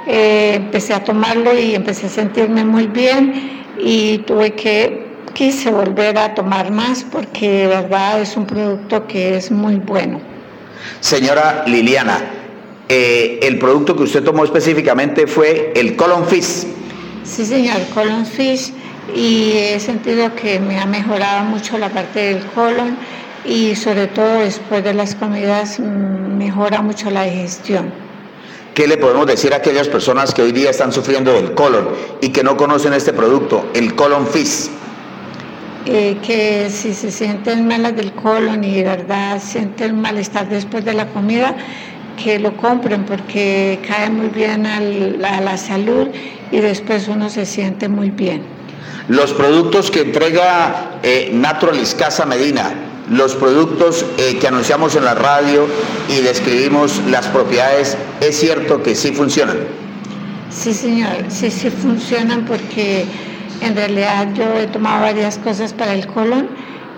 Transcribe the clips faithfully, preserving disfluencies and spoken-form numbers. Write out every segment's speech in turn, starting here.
eh, empecé a tomarlo y empecé a sentirme muy bien y tuve que, quise volver a tomar más porque de verdad es un producto que es muy bueno. Señora Liliana, eh, el producto que usted tomó específicamente fue el Colon Fizz. Sí, señor, Colon Fizz, y he sentido que me ha mejorado mucho la parte del colon y sobre todo después de las comidas mejora mucho la digestión. ¿Qué le podemos decir a aquellas personas que hoy día están sufriendo del colon y que no conocen este producto, el Colon Fizz? Eh, que si se sienten malas del colon y de verdad sienten malestar después de la comida, que lo compren porque cae muy bien al, a la salud y después uno se siente muy bien. Los productos que entrega eh, Naturalis Casa Medina, los productos eh, que anunciamos en la radio y describimos las propiedades, ¿es cierto que sí funcionan? Sí, señor, sí, sí funcionan porque en realidad yo he tomado varias cosas para el colon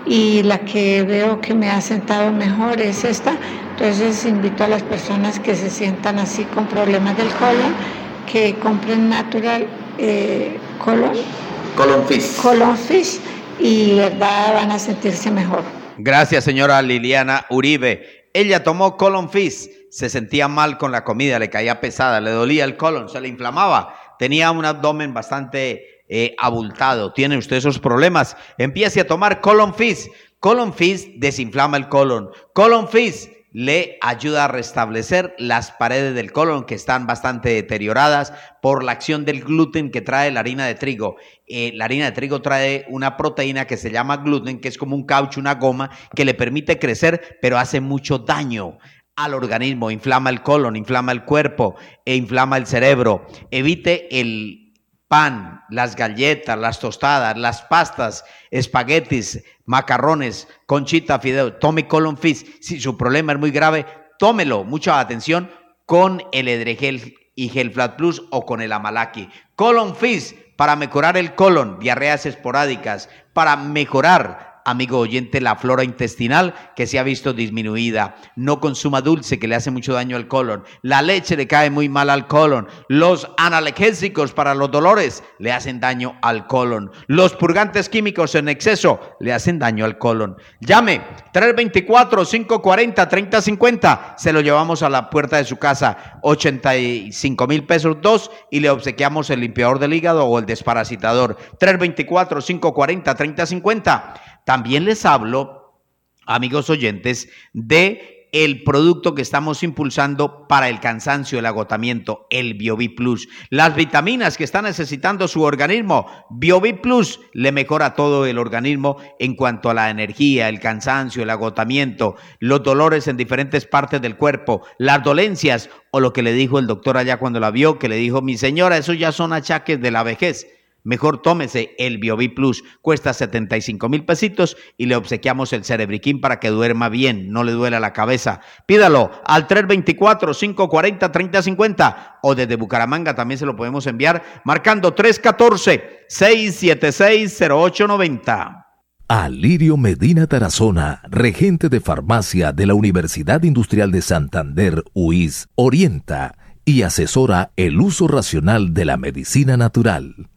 y la que veo que me ha sentado mejor es esta. Entonces invito a las personas que se sientan así con problemas del colon que compren Natural eh, Colon Colon Fizz. Colon Fizz y de verdad van a sentirse mejor. Gracias, señora Liliana Uribe. Ella tomó Colon Fizz, se sentía mal con la comida, le caía pesada, le dolía el colon, se le inflamaba, tenía un abdomen bastante eh, abultado. ¿Tiene usted esos problemas? Empiece a tomar Colon Fizz. Colon Fizz desinflama el colon. Colon Fizz le ayuda a restablecer las paredes del colon que están bastante deterioradas por la acción del gluten que trae la harina de trigo. Eh, la harina de trigo trae una proteína que se llama gluten, que es como un caucho, una goma, que le permite crecer, pero hace mucho daño al organismo, inflama el colon, inflama el cuerpo e inflama el cerebro. Evite el pan, las galletas, las tostadas, las pastas, espaguetis, macarrones, conchita, fideo. Tome Colon Fizz. Si su problema es muy grave, tómelo, mucha atención, con el Edregel y Gel Flat Plus o con el Amalaki. Colon Fizz para mejorar el colon, diarreas esporádicas, para mejorar, amigo oyente, la flora intestinal que se ha visto disminuida. No consuma dulce que le hace mucho daño al colon. La leche le cae muy mal al colon. Los analgésicos para los dolores le hacen daño al colon. Los purgantes químicos en exceso le hacen daño al colon. Llame tres dos cuatro, cinco cuatro cero, tres cero cinco cero. Se lo llevamos a la puerta de su casa. ochenta y cinco mil pesos dos y le obsequiamos el limpiador del hígado o el desparasitador. tres dos cuatro, cinco cuatro cero, tres cero cinco cero. También les hablo, amigos oyentes, de el producto que estamos impulsando para el cansancio, el agotamiento, el BioVit Plus. Las vitaminas que está necesitando su organismo, BioVit Plus le mejora todo el organismo en cuanto a la energía, el cansancio, el agotamiento, los dolores en diferentes partes del cuerpo, las dolencias o lo que le dijo el doctor allá cuando la vio, que le dijo, mi señora, esos ya son achaques de la vejez. Mejor tómese el BioVit Plus, cuesta setenta y cinco mil pesitos y le obsequiamos el Cerebriquín para que duerma bien, no le duela la cabeza. Pídalo al tres dos cuatro, cinco cuatro cero, tres cero cinco cero o desde Bucaramanga también se lo podemos enviar marcando tres uno cuatro, seis siete seis, cero ocho nueve cero. Alirio Medina Tarazona, regente de farmacia de la Universidad Industrial de Santander, U I S, orienta y asesora el uso racional de la medicina natural.